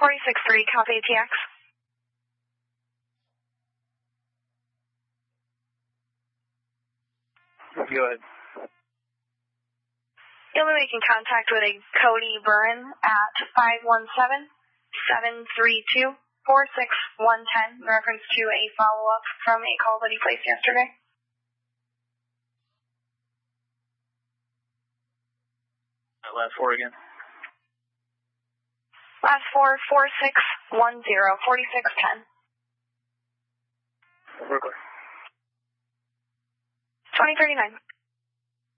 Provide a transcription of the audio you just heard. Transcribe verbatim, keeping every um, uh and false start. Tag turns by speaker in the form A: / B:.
A: forty-six three, copy A T X.
B: Go ahead.
A: You'll be making contact with a Cody Burin at five one seven, seven three two, four six one zero in reference to a follow-up from a call that he placed yesterday.
B: That last four again.
A: Last four, four six one zero, forty-six ten.
B: We're clear.
A: twenty thirty-nine.